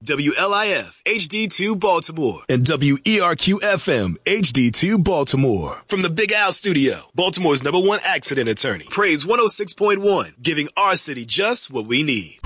WLIF HD2 Baltimore and WERQ FM HD2 Baltimore. From the Big Al Studio, Baltimore's #1 accident attorney. Praise 106.1, giving our city just what we need.